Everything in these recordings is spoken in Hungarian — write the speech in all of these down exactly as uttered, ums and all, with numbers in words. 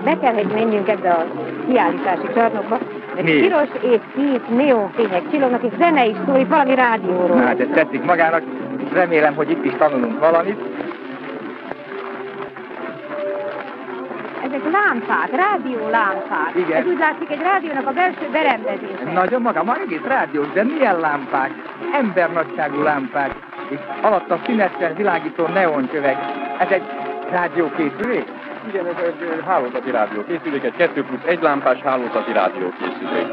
be kell, hogy menjünk ebbe a kiállítási csarnokba, mert Mi? piros és kék neonfények csillognak, és zene is szól, itt valami rádióról. Na, hát ez tetszik magának, remélem, hogy itt is tanulunk valamit. Ezek lámpák, rádiólámpák. Igen. Ez úgy látszik egy rádiónak a belső berendezése. Nagyon maga, ma egész rádiós, de milyen lámpák, embernagyságú lámpák, és alatt a színesen világító neoncsöveg. Ez egy rádiókészülék? Igen, ez egy hálózati rádiókészülék, egy kettő plusz egy lámpás hálózati rádiókészülék.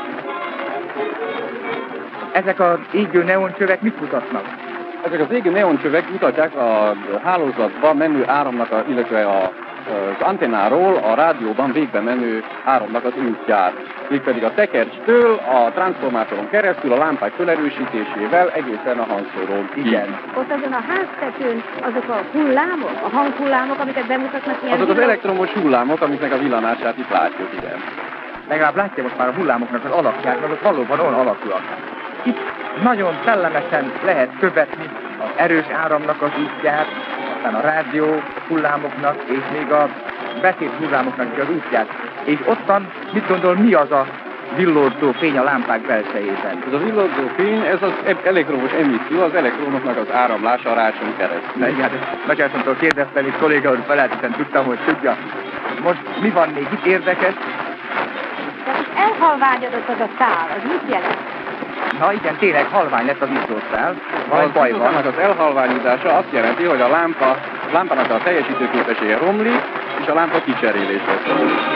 Ezek az égő neoncsövek mit mutatnak? Ezek az égő neoncsövek mutatják a hálózatban menő áramnak, a, illetve a, az antennáról a rádióban végbe menő áramnak az útját. Így pedig a tekercstől a transformátoron keresztül a lámpák felerősítésével egészen a hangszórón. Igen. Ott azon a háztetőn azok a hullámok, a hanghullámok, amiket bemutatnak ilyen... Azok az villan- elektromos hullámok, amiknek a villanását itt látjuk, igen. Legalább látja most már a hullámoknak az alakját, azok valóban olyan alakúak. Itt nagyon szellemesen lehet követni az erős áramnak az útját, aztán a rádió hullámoknak, és még a beszéd hullámoknak is az útját. És ottan mit gondol, mi az a villódzó fény a lámpák belsejében? Ez a villogzó fény, ez az e- elektromos emisszió, az elektronoknak az áramlása a rácson keresztül. Na igen, Nagyászomtól kérdeztem, és kolléga úr felelt, hiszen tudtam, hogy tudja. Most mi van még itt érdekes? Tehát itt elhalványodott az a szál, az mit jelent? Na igen, tényleg halvány lett az izzószál. Valami baj van. Az elhalványítása azt jelenti, hogy a lámpa, lámpának a teljesítőképessége romlik, és a lámpa kicserélésre szól.